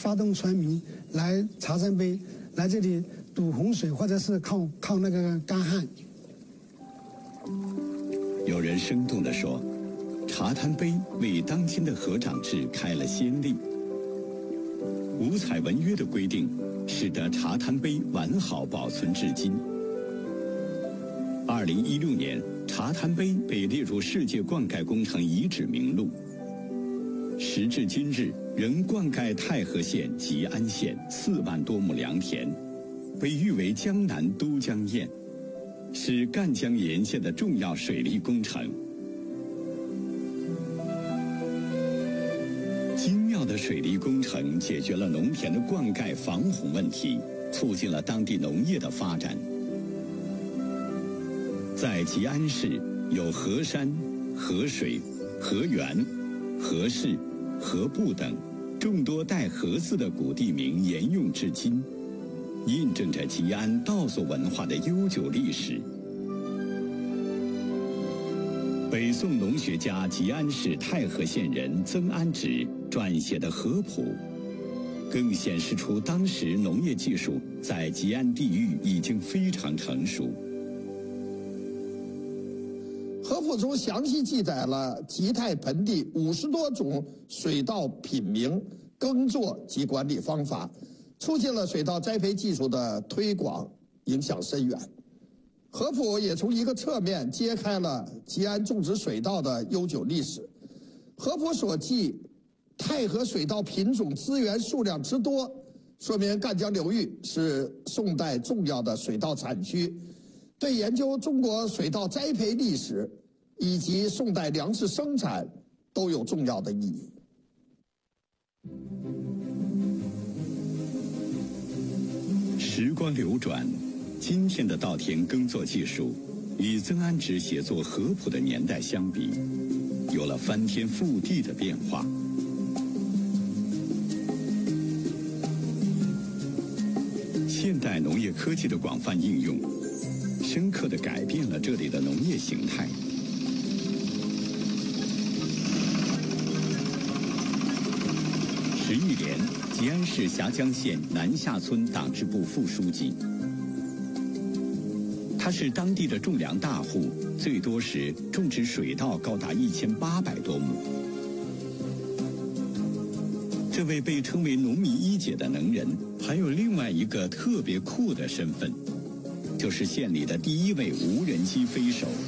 发动船民来茶山碑来这里堵洪水，或者是抗那个干旱。 有人生动地说，茶滩碑为当今的河长制开了先例。五彩文约的规定，使得茶滩碑完好保存至今。2016年，茶滩碑被列入世界灌溉工程遗址名录。时至今日，仍灌溉太和县吉安县4万多亩良田，被誉为江南都江堰，是赣江沿线的重要水利工程。精妙的水利工程解决了农田的灌溉防洪问题，促进了当地农业的发展。在吉安市有河山、河水、河源、河氏、河埠等众多带河字的古地名沿用至今，印证着吉安稻作文化的悠久历史。北宋农学家吉安市太和县人曾安直撰写的河谱，更显示出当时农业技术在吉安地域已经非常成熟。 河谱中详细记载了吉泰盆地50多种水稻品名、耕作及管理方法，促进了水稻栽培技术的推广，影响深远。河谱也从一个侧面揭开了吉安种植水稻的悠久历史。河谱所记太和水稻品种资源数量之多，说明赣江流域是宋代重要的水稻产区，对研究中国水稻栽培历史以及宋代粮食生产都有重要的意义。 时光流转，今天的稻田耕作技术与曾安直写作河谱的年代相比，有了翻天覆地的变化。现代农业科技的广泛应用，深刻地改变了这里的农业形态。石玉莲，吉安市峡江县南下村党支部副书记。他是当地的种粮大户，最多时种植水稻高达1800多亩。这位被称为农民一姐的能人，还有另外一个特别酷的身份，就是县里的第1位无人机飞手。